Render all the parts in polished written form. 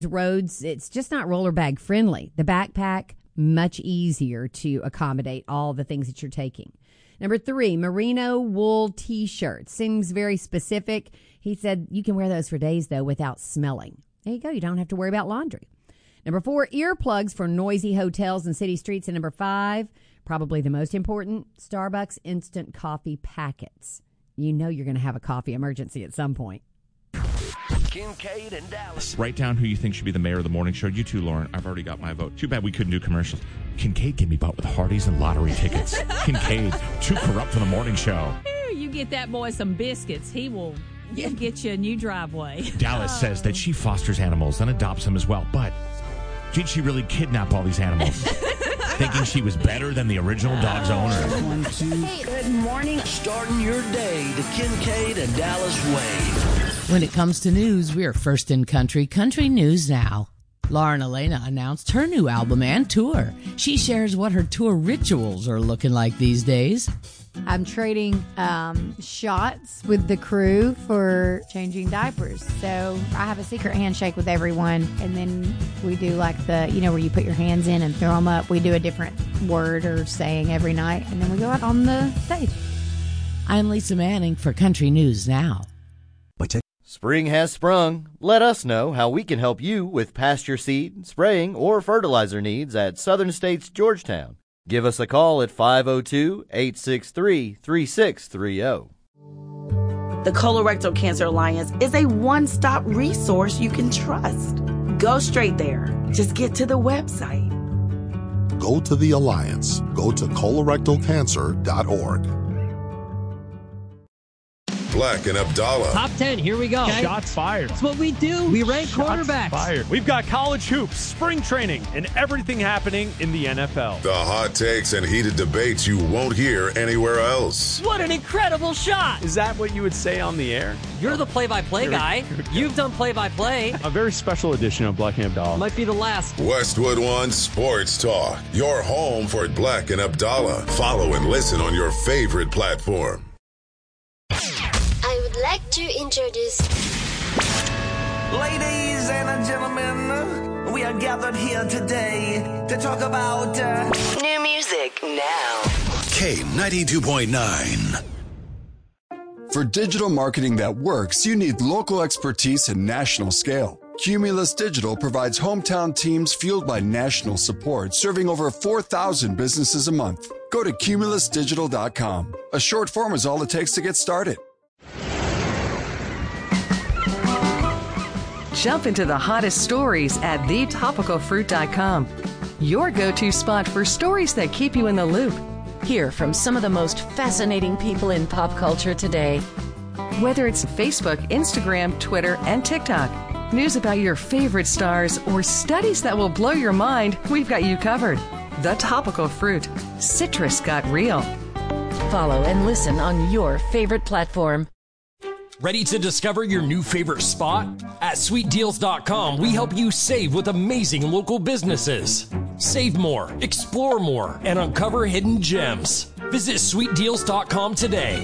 roads, it's just not roller bag friendly. The backpack, much easier to accommodate all the things that you're taking. Number 3, merino wool T-shirts. Seems very specific. He said you can wear those for days, though, without smelling. There you go. You don't have to worry about laundry. Number 4, earplugs for noisy hotels and city streets. And number 5, probably the most important, Starbucks instant coffee packets. You know you're going to have a coffee emergency at some point. Kincaid and Dallas. Write down who you think should be the mayor of the morning show. You too, Lauren. I've already got my vote. Too bad we couldn't do commercials. Kincaid can be bought with Hardee's and lottery tickets. Kincaid, too corrupt for the morning show. You get that boy some biscuits. He'll get you a new driveway. Dallas says that she fosters animals and adopts them as well. But did she really kidnap all these animals? Thinking she was better than the original dog's owner. 1, 2. Hey, good morning. Starting your day the Kincaid and Dallas way. When it comes to news, we're first in country news now. Lauren Elena announced her new album and tour. She shares what her tour rituals are looking like these days. I'm trading shots with the crew for changing diapers. So I have a secret handshake with everyone. And then we do like the, where you put your hands in and throw them up. We do a different word or saying every night. And then we go out on the stage. I'm Lisa Manning for Country News Now. Spring has sprung. Let us know how we can help you with pasture seed, spraying, or fertilizer needs at Southern States Georgetown. Give us a call at 502-863-3630. The Colorectal Cancer Alliance is a one-stop resource you can trust. Go straight there. Just get to the website. Go to the Alliance. Go to colorectalcancer.org. Black and Abdallah. Top 10, here we go. Okay. Shots fired. That's what we do. We rank quarterbacks. Fired. We've got college hoops, spring training, and everything happening in the NFL. The hot takes and heated debates you won't hear anywhere else. What an incredible shot. Is that what you would say on the air? You're the play-by-play guy. You've done play-by-play. A very special edition of Black and Abdallah. Might be the last. Westwood One Sports Talk. Your home for Black and Abdallah. Follow and listen on your favorite platform. I would like to introduce... Ladies and gentlemen, we are gathered here today to talk about... new music now. K92.9. For digital marketing that works, you need local expertise and national scale. Cumulus Digital provides hometown teams fueled by national support, serving over 4,000 businesses a month. Go to cumulusdigital.com. A short form is all it takes to get started. Jump into the hottest stories at thetopicalfruit.com. Your go-to spot for stories that keep you in the loop. Hear from some of the most fascinating people in pop culture today. Whether it's Facebook, Instagram, Twitter, and TikTok, news about your favorite stars, or studies that will blow your mind, we've got you covered. The Topical Fruit. Citrus got real. Follow and listen on your favorite platform. Ready to discover your new favorite spot? At sweetdeals.com, we help you save with amazing local businesses. Save more, explore more, and uncover hidden gems. Visit sweetdeals.com today.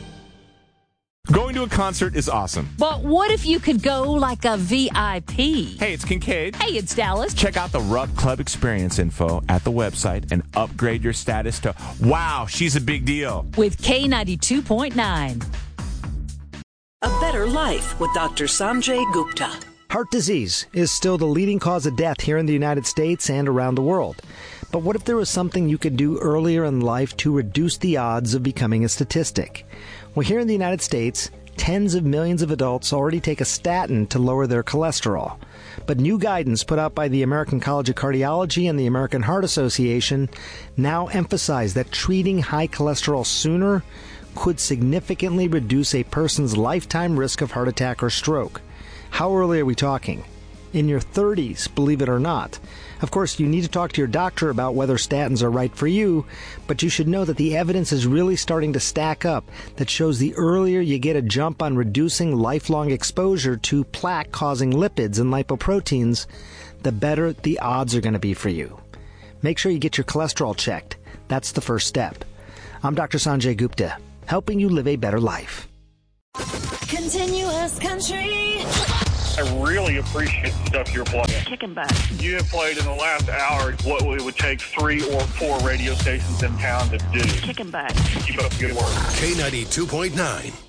Going to a concert is awesome. But what if you could go like a VIP? Hey, it's Kincaid. Hey, it's Dallas. Check out the Rupp Club experience info at the website and upgrade your status to, wow, she's a big deal. With K92.9. A Better Life with Dr. Sanjay Gupta. Heart disease is still the leading cause of death here in the United States and around the world. But what if there was something you could do earlier in life to reduce the odds of becoming a statistic? Well, here in the United States, tens of millions of adults already take a statin to lower their cholesterol. But new guidance put out by the American College of Cardiology and the American Heart Association now emphasize that treating high cholesterol sooner could significantly reduce a person's lifetime risk of heart attack or stroke. How early are we talking? In your 30s, believe it or not. Of course, you need to talk to your doctor about whether statins are right for you, but you should know that the evidence is really starting to stack up that shows the earlier you get a jump on reducing lifelong exposure to plaque-causing lipids and lipoproteins, the better the odds are going to be for you. Make sure you get your cholesterol checked. That's the first step. I'm Dr. Sanjay Gupta, helping you live a better life. Continuous country. I really appreciate the stuff you're playing. Kicking butt. You have played in the last hour what it would take 3 or 4 radio stations in town to do. Kicking butt. Keep up the good work. K92.9.